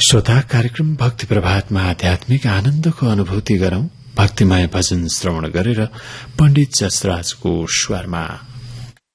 श्रोता, कार्यक्रम भक्ति प्रभातमा आध्यात्मिक आनन्दको अनुभूति गरौं। भक्तिमय भजन श्रवण गरेर पण्डित जसराजको स्वरमा